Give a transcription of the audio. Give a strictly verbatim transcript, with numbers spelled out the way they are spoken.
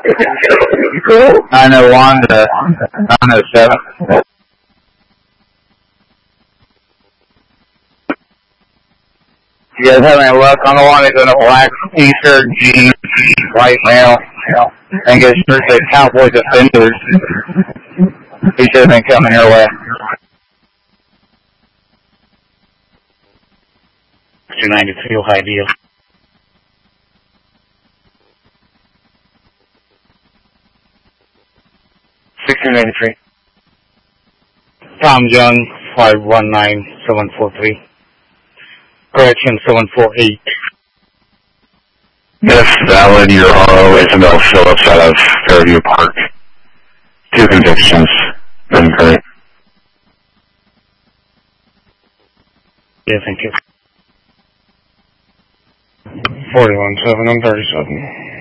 nine oh one to nine oh seven. You guys have any luck on the one that's in a black t-shirt, jeans, white male, and gets shirt says Cowboys Offenders? He should have been coming your way. two ninety-three, Ohio deal. sixteen ninety-three. Tom Young, five one nine seven four three. Correction, seven four eight. Yes, valid. Your R O Isabel Phillips out of Fairview Park. Two convictions. Been great. Yeah, thank you. forty-one seven and thirty-seven.